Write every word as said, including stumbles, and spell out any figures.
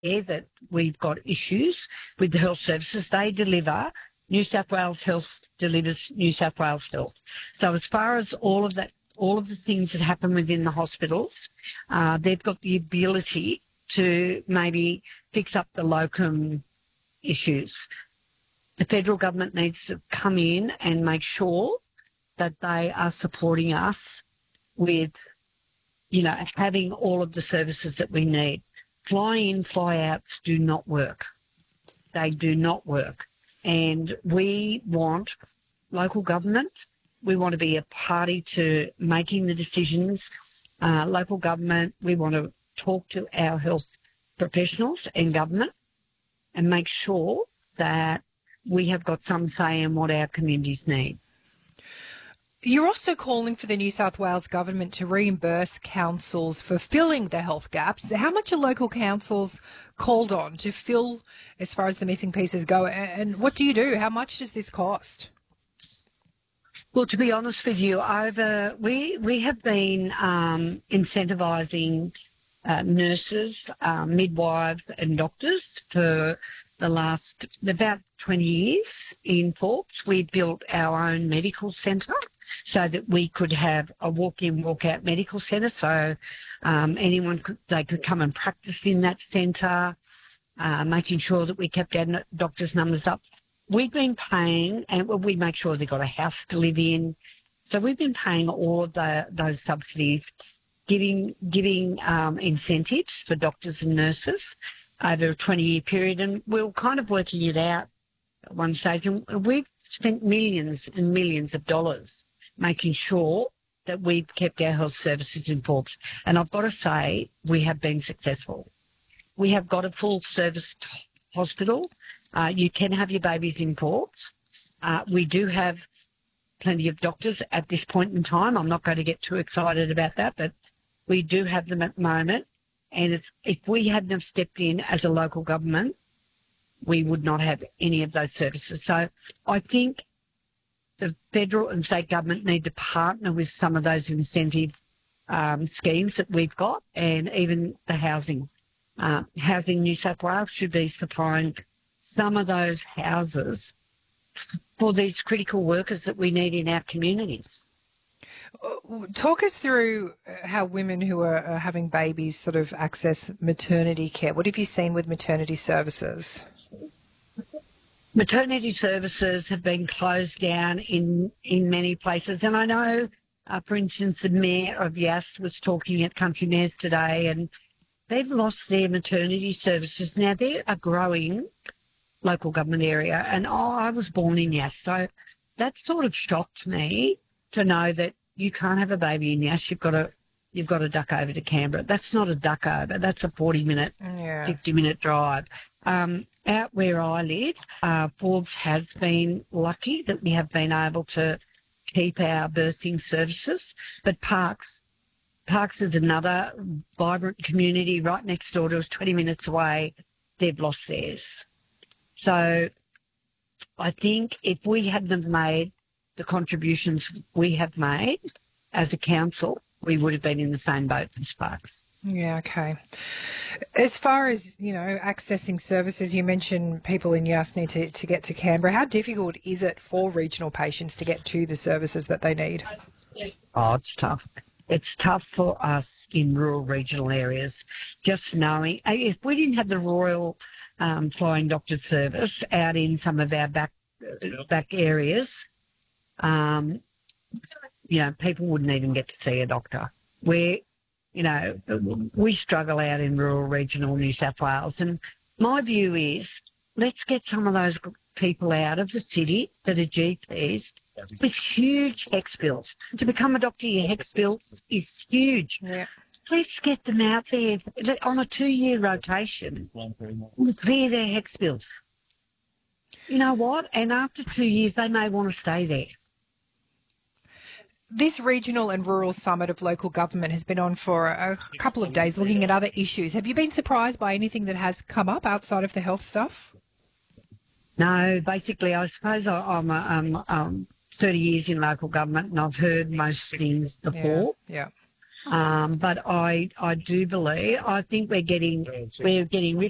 aware that we've got issues with the health services. They deliver, New South Wales Health delivers New South Wales Health. So as far as all of that, all of the things that happen within the hospitals, uh, they've got the ability to maybe fix up the locum issues. The federal government needs to come in and make sure that they are supporting us with, you know, having all of the services that we need. Fly-in, fly-outs do not work. They do not work. And we want local government. We want to be a party to making the decisions. Uh, local government, we want to talk to our health professionals and government and make sure that we have got some say in what our communities need. You're also calling for the New South Wales government to reimburse councils for filling the health gaps. How much are local councils called on to fill as far as the missing pieces go? And what do you do? How much does this cost? Well, to be honest with you, over we we have been um, incentivising uh, nurses, uh, midwives and doctors for the last about twenty years in Forbes. We built our own medical centre so that we could have a walk-in, walk-out medical centre. So um, anyone could, they could come and practice in that centre, uh, making sure that we kept our doctors' numbers up. We've been paying, and we make sure they've got a house to live in. So we've been paying all of the, those subsidies, giving giving um, incentives for doctors and nurses over a twenty-year period, and we were kind of working it out at one stage. And we've spent millions and millions of dollars making sure that we've kept our health services in Forbes. And I've got to say, we have been successful. We have got a full-service hospital. Uh, you can have your babies in Forbes. Uh, we do have plenty of doctors at this point in time. I'm not going to get too excited about that, but we do have them at the moment. And it's, if we hadn't have stepped in as a local government, we would not have any of those services. So I think the federal and state government need to partner with some of those incentive um, schemes that we've got, and even the housing. Uh, Housing New South Wales should be supplying some of those houses for these critical workers that we need in our communities. Talk us through how women who are having babies sort of access maternity care. What have you seen with maternity services? Maternity services have been closed down in, in many places. And I know, uh, for instance, the Mayor of Yass was talking at Country Mayors today, and they've lost their maternity services. Now, they're a growing local government area, and oh, I was born in Yass. So that sort of shocked me to know that you can't have a baby in Yass. You've got to, you've got to duck over to Canberra. That's not a duck over. That's a forty-minute, yeah. fifty-minute drive. Um, out where I live, uh, Forbes has been lucky that we have been able to keep our birthing services, but Parks, Parks is another vibrant community right next door to us, twenty minutes away. They've lost theirs. So I think if we hadn't have made the contributions we have made as a council, we would have been in the same boat as Sparks. Yeah, okay. As far as, you know, accessing services, you mentioned people in Yass need to, to get to Canberra. How difficult is it for regional patients to get to the services that they need? Oh, it's tough. It's tough for us in rural regional areas. Just knowing, if we didn't have the Royal um, Flying Doctor Service out in some of our back back areas, um, you know, people wouldn't even get to see a doctor. We're, you know, we struggle out in rural regional New South Wales. And my view is, let's get some of those people out of the city that are G Ps with huge HECS bills. To become a doctor, your HECS bill is huge. Yeah. Let's get them out there on a two-year rotation. Clear their HECS bills. You know what? And after two years, they may want to stay there. This regional and rural summit of local government has been on for a couple of days looking at other issues. Have you been surprised by anything that has come up outside of the health stuff? No, basically, I suppose I, I'm um, um, thirty years in local government and I've heard most things before. Yeah. yeah. Um, but I, I do believe, I think we're getting, we're getting